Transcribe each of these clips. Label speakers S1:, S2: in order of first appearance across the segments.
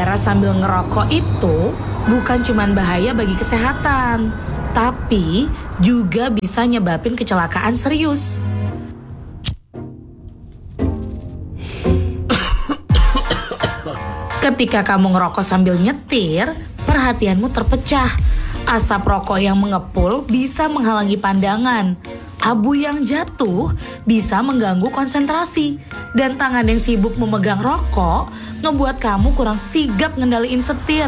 S1: berkendara sambil ngerokok itu bukan cuma bahaya bagi kesehatan, tapi juga bisa nyebabin kecelakaan serius. Ketika kamu ngerokok sambil nyetir, perhatianmu terpecah. Asap rokok yang mengepul bisa menghalangi pandangan. Abu yang jatuh bisa mengganggu konsentrasi. Dan tangan yang sibuk memegang rokok ngebuat kamu kurang sigap ngendaliin setir.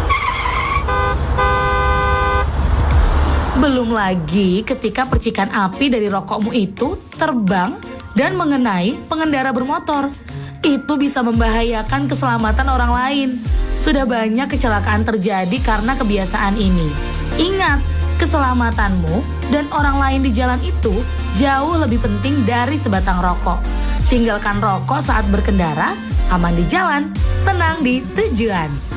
S1: Belum lagi ketika percikan api dari rokokmu itu terbang dan mengenai pengendara bermotor. Itu bisa membahayakan keselamatan orang lain. Sudah banyak kecelakaan terjadi karena kebiasaan ini. Ingat, keselamatanmu dan orang lain di jalan itu jauh lebih penting dari sebatang rokok. Tinggalkan rokok saat berkendara, aman di jalan, tenang di tujuan.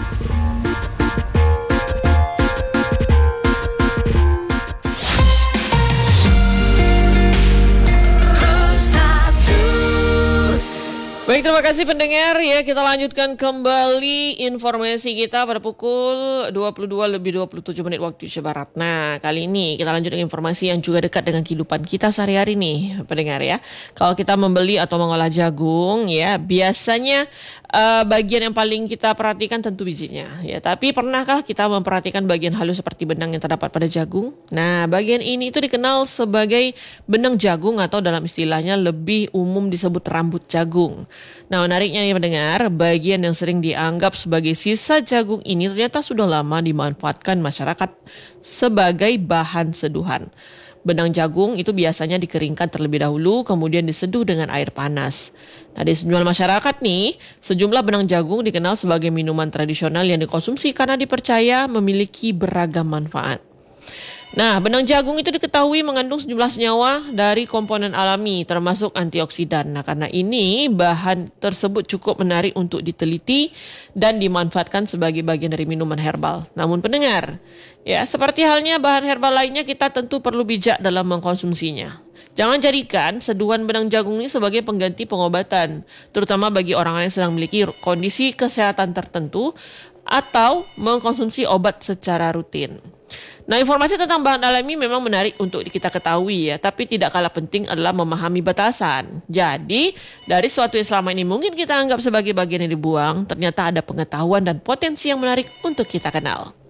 S2: Baik, terima kasih pendengar ya. Kita lanjutkan kembali informasi kita pada pukul 22:27 waktu Indonesia Barat. Nah, kali ini kita lanjutkan informasi yang juga dekat dengan kehidupan kita sehari-hari nih, pendengar ya. Kalau kita membeli atau mengolah jagung ya, biasanya bagian yang paling kita perhatikan tentu bijinya ya. Tapi pernahkah kita memperhatikan bagian halus seperti benang yang terdapat pada jagung? Nah, bagian ini itu dikenal sebagai benang jagung atau dalam istilahnya lebih umum disebut rambut jagung. Nah, menariknya nih pendengar, bagian yang sering dianggap sebagai sisa jagung ini ternyata sudah lama dimanfaatkan masyarakat sebagai bahan seduhan. Benang jagung itu biasanya dikeringkan terlebih dahulu, kemudian diseduh dengan air panas. Nah, di sejumlah masyarakat nih, sejumlah benang jagung dikenal sebagai minuman tradisional yang dikonsumsi karena dipercaya memiliki beragam manfaat. Nah, benang jagung itu diketahui mengandung sejumlah senyawa dari komponen alami termasuk antioksidan. Nah, karena ini bahan tersebut cukup menarik untuk diteliti dan dimanfaatkan sebagai bagian dari minuman herbal. Namun pendengar, ya seperti halnya bahan herbal lainnya, kita tentu perlu bijak dalam mengkonsumsinya. Jangan jadikan seduhan benang jagung ini sebagai pengganti pengobatan, terutama bagi orang yang sedang memiliki kondisi kesehatan tertentu atau mengkonsumsi obat secara rutin. Nah, informasi tentang bahan alami memang menarik untuk kita ketahui ya, tapi tidak kalah penting adalah memahami batasan. Jadi, dari sesuatu yang selama ini mungkin kita anggap sebagai bagian yang dibuang, ternyata ada pengetahuan dan potensi yang menarik untuk kita kenal.